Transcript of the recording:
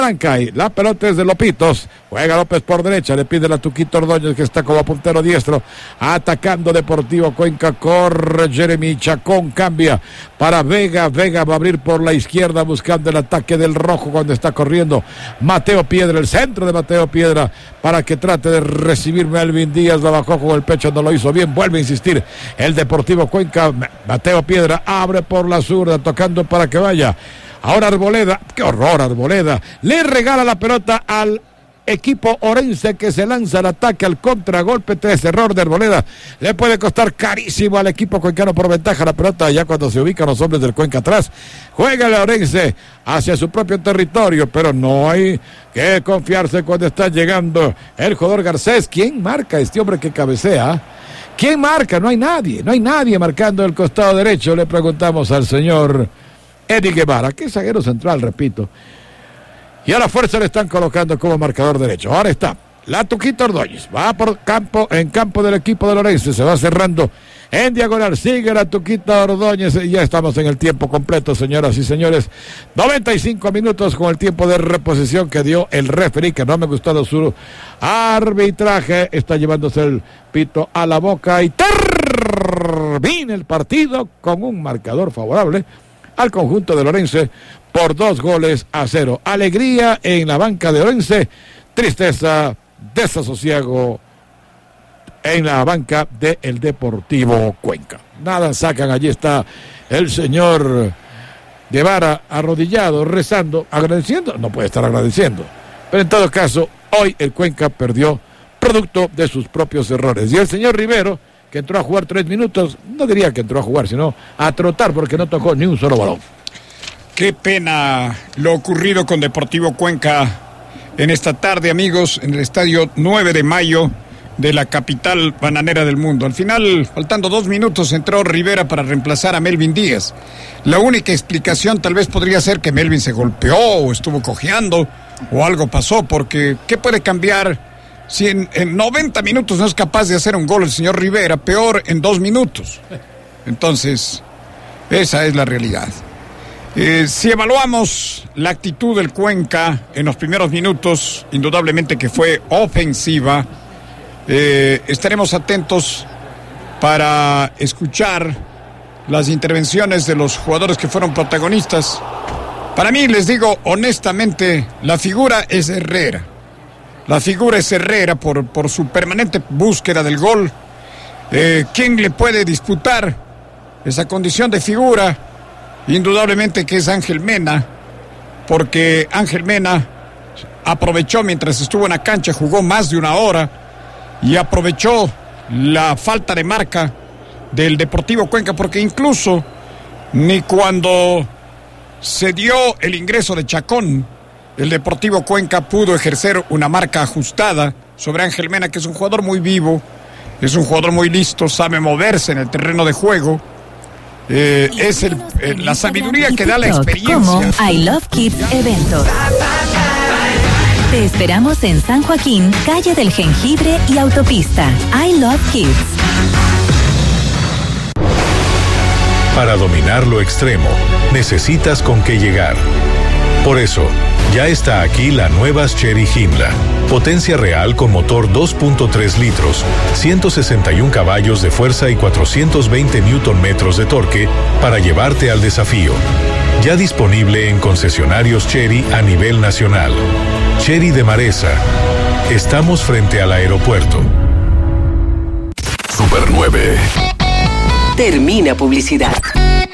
arranca y la pelota es de Lopitos. Juega López por derecha, le pide a Tuquito Ordóñez, que está como puntero diestro, atacando Deportivo Cuenca. Corre Jeremy Chacón, cambia para Vega. Vega va a abrir por la izquierda buscando el ataque del rojo cuando está corriendo Mateo Piedra, el centro de Mateo Piedra para que trate de recibir Melvin Díaz. La bajó con el pecho, no lo hizo bien. Vuelve a insistir el Deportivo Cuenca. Mateo Piedra abre por la zurda, tocando para que vaya. Ahora Arboleda, qué horror, Arboleda le regala la pelota al equipo orense, que se lanza al ataque, al contragolpe. Ese error de Arboleda le puede costar carísimo al equipo cuencano por ventaja. La pelota ya cuando se ubican los hombres del Cuenca atrás, juega el orense hacia su propio territorio, pero no hay que confiarse cuando está llegando el jugador Garcés. ¿Quién marca este hombre que cabecea? ¿Quién marca? No hay nadie marcando el costado derecho. Le preguntamos al señor Eddie Guevara, que es zaguero central, repito. Y a la fuerza le están colocando como marcador derecho. Ahora está la Tuquito Ordóñez. Va por campo, en campo del equipo de Lorenzo. Se va cerrando en diagonal. Sigue la Tuquito Ordóñez. Y ya estamos en el tiempo completo, señoras y señores. 95 minutos con el tiempo de reposición que dio el referí, que no me ha gustado su arbitraje. Está llevándose el pito a la boca y termina el partido con un marcador favorable al conjunto de Orense por 2-0. Alegría en la banca de Orense, tristeza, desasosiego en la banca del Deportivo Cuenca. Nada sacan, allí está el señor Guevara arrodillado, rezando, agradeciendo. No puede estar agradeciendo, pero en todo caso, hoy el Cuenca perdió producto de sus propios errores. Y el señor Rivero, que entró a jugar 3 minutos, no diría que entró a jugar, sino a trotar, porque no tocó ni un solo balón. Qué pena lo ocurrido con Deportivo Cuenca en esta tarde, amigos, en el estadio 9 de mayo de la capital bananera del mundo. Al final, faltando 2 minutos, entró Rivera para reemplazar a Melvin Díaz. La única explicación tal vez podría ser que Melvin se golpeó o estuvo cojeando o algo pasó, porque ¿qué puede cambiar? Si en 90 minutos no es capaz de hacer un gol el señor Rivera, peor en 2 minutos. Entonces, esa es la realidad. Si evaluamos la actitud del Cuenca en los primeros minutos, indudablemente que fue ofensiva. Estaremos atentos para escuchar las intervenciones de los jugadores que fueron protagonistas. Para mí, les digo honestamente, la figura es Herrera. La figura es Herrera por su permanente búsqueda del gol. ¿Quién le puede disputar esa condición de figura? Indudablemente que es Ángel Mena, porque Ángel Mena aprovechó mientras estuvo en la cancha, jugó más de 1 hora y aprovechó la falta de marca del Deportivo Cuenca, porque incluso ni cuando se dio el ingreso de Chacón, el Deportivo Cuenca pudo ejercer una marca ajustada sobre Ángel Mena, que es un jugador muy vivo, es un jugador muy listo, sabe moverse en el terreno de juego. Es la sabiduría que da la experiencia. Como I Love Kids Eventos. Te esperamos en San Joaquín, calle del Jengibre y autopista. I Love Kids. Para dominar lo extremo, necesitas con qué llegar. Por eso, ya está aquí la nueva Chery Himla. Potencia real con motor 2.3 litros, 161 caballos de fuerza y 420 Nm de torque para llevarte al desafío. Ya disponible en concesionarios Chery a nivel nacional. Chery de Maresa. Estamos frente al aeropuerto. Super 9. Termina publicidad.